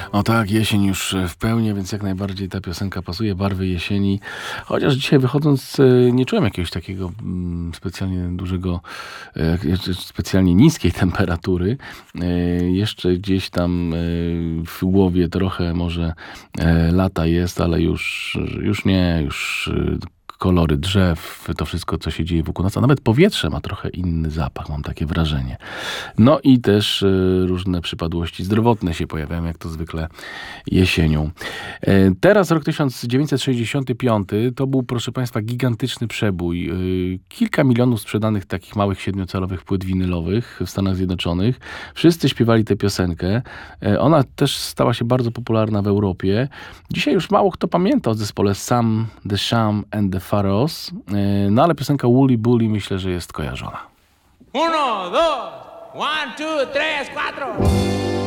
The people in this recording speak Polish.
O tak, jesień już w pełni, więc jak najbardziej ta piosenka pasuje, barwy jesieni. Chociaż dzisiaj wychodząc nie czułem jakiegoś takiego specjalnie dużego, specjalnie niskiej temperatury. Jeszcze gdzieś tam w głowie trochę może lata jest, ale już nie, kolory drzew, to wszystko, co się dzieje wokół nas, a nawet powietrze ma trochę inny zapach, mam takie wrażenie. No i też różne przypadłości zdrowotne się pojawiają, jak to zwykle jesienią. Teraz rok 1965 to był, proszę Państwa, gigantyczny przebój. Kilka milionów sprzedanych takich małych siedmiocalowych płyt winylowych w Stanach Zjednoczonych. Wszyscy śpiewali tę piosenkę. Ona też stała się bardzo popularna w Europie. Dzisiaj już mało kto pamięta o zespole Sam, The Sham and the Pharaohs, no ale piosenka Wooly Bully myślę, że jest kojarzona. Uno, dos, one, two, tres, cuatro.